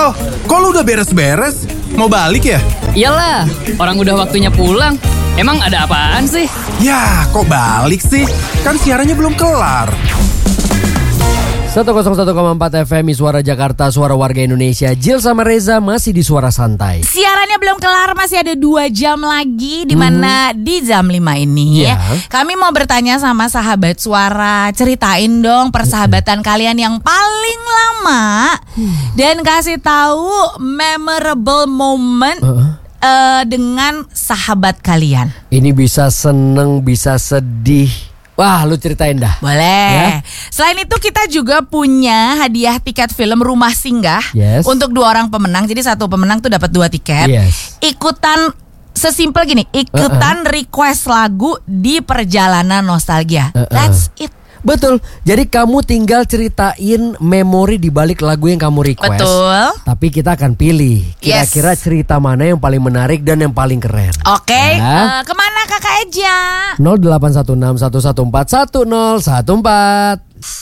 Sal, kok lu udah beres-beres? Mau balik ya? Iyalah, orang udah waktunya pulang. Emang ada apaan sih? Ya, kok balik sih? Kan siarannya belum kelar. 101,4 FM Suara Jakarta, suara warga Indonesia. Jill sama Reza masih di Suara Santai. Siarannya belum kelar, masih ada 2 jam lagi. Dimana di jam 5 ini kami mau bertanya sama sahabat Suara. Ceritain dong persahabatan kalian yang paling lama. Dan kasih tahu memorable moment dengan sahabat kalian. Ini bisa seneng, bisa sedih. Wah, lu ceritain dah. Boleh. Selain itu kita juga punya hadiah tiket film Rumah Singgah untuk 2 orang pemenang. Jadi 1 pemenang tuh dapat 2 tiket. Ikutan sesimpel gini, ikutan request lagu di perjalanan nostalgia. That's it. Betul. Jadi kamu tinggal ceritain memori di balik lagu yang kamu request. Betul. Tapi kita akan pilih kira-kira cerita mana yang paling menarik dan yang paling keren. Oke. Kemana Kakak Eja? 0816 114 1014.